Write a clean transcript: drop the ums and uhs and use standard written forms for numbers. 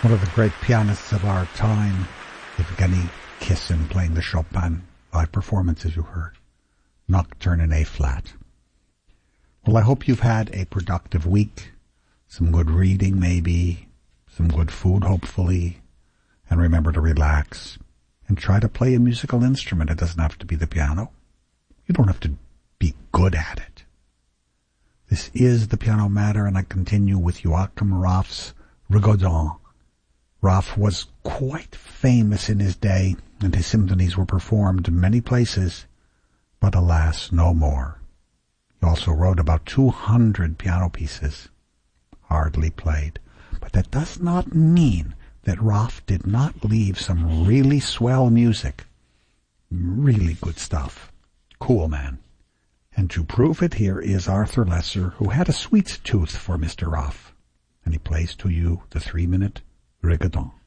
One of the great pianists of our time, Evgeny Kissin, playing the Chopin live performance, as you heard. Nocturne in A-flat. Well, I hope you've had a productive week. Some good reading, maybe. Some good food, hopefully. And remember to relax. And try to play a musical instrument. It doesn't have to be the piano. You don't have to be good at it. This is the Piano Matter, and I continue with Joachim Raff's Rigaudon. Raff was quite famous in his day, and his symphonies were performed in many places, but alas, no more. He also wrote about 200 piano pieces, hardly played. But that does not mean that Raff did not leave some really swell music. Really good stuff. Cool, man. And to prove it, here is Arthur Lesser, who had a sweet tooth for Mr. Raff. And he plays to you the 3-minute Rigaudon.